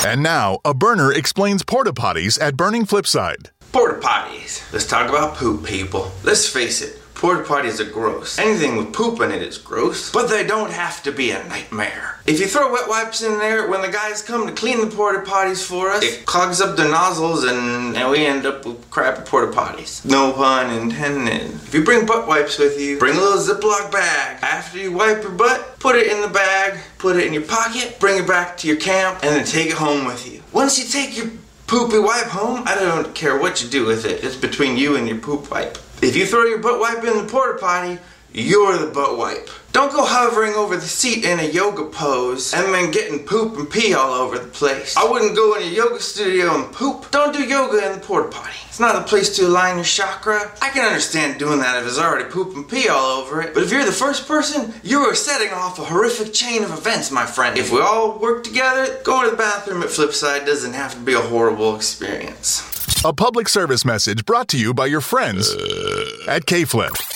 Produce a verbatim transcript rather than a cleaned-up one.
And now, a burner explains porta potties at Burning Flipside. Porta potties. Let's talk about poop, people. Let's face it, porta potties are gross. Anything with poop in it is gross, but they don't have to be a nightmare. If you throw wet wipes in there, when the guys come to clean the porta potties for us, it clogs up the nozzles and, and we end up with crappy porta potties. No pun intended. If you bring butt wipes with you, bring a little Ziploc bag. After you wipe your butt, put it in the bag, put it in your pocket, bring it back to your camp, and then take it home with you. Once you take your poopy wipe home, I don't care what you do with it. It's between you and your poop wipe. If you throw your butt wipe in the porta potty, you're the butt wipe. Don't go hovering over the seat in a yoga pose and then getting poop and pee all over the place. I wouldn't go in a yoga studio and poop. Don't do yoga in the porta potty. It's not the place to align your chakra. I can understand doing that if there's already poop and pee all over it. But if you're the first person, you are setting off a horrific chain of events, my friend. If we all work together, going to the bathroom at Flipside doesn't have to be a horrible experience. A public service message brought to you by your friends at K-Flip.